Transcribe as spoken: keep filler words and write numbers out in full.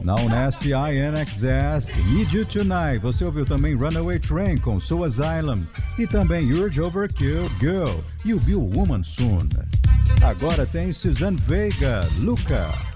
Na Unesp I N X S, Need You Tonight. Você ouviu também Runaway Train com Soul Asylum. E também Urge Overkill, Girl. You'll Be a Woman Soon. Agora tem Suzanne Vega, Luca.